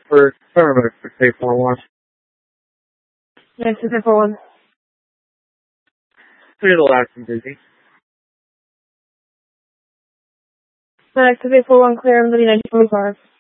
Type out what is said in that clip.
for service for K41. Next to K41. Clear the last and busy. Next to K41, clear on the 1945.